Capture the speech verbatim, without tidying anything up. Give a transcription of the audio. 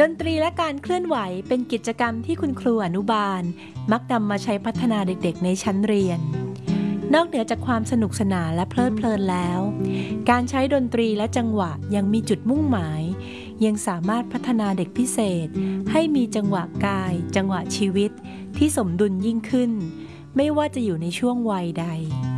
ดนตรีและการเคลื่อนไหวเป็นกิจกรรมที่คุณครูอนุบาลมักนำมาใช้พัฒนาเด็กๆในชั้นเรียนนอกเหนือจากความสนุกสนานและเพลิดเพลินแล้วการใช้ดนตรีและจังหวะยังมีจุดมุ่งหมายยังสามารถพัฒนาเด็กพิเศษให้มีจังหวะกายจังหวะชีวิตที่สมดุลยิ่งขึ้นไม่ว่าจะอยู่ในช่วงวัยใด